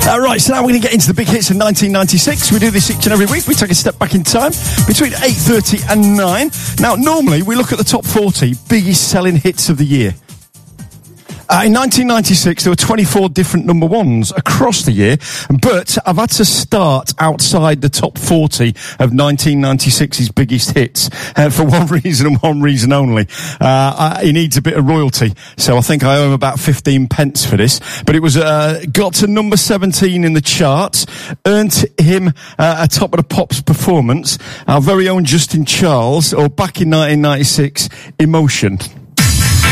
Right, so now we're going to get into the big hits of 1996. We do this each and every week. We take a step back in time between 8:30 and 9. Now, normally we look at the top 40 biggest selling hits of the year. In 1996, there were 24 different number ones across the year, but I've had to start outside the top 40 of 1996's biggest hits for one reason and one reason only. He needs a bit of royalty, so I think I owe him about 15 pence for this. But it was got to number 17 in the charts, earned him a Top of the Pops performance. Our very own Justin Charles, or back in 1996, Emotion.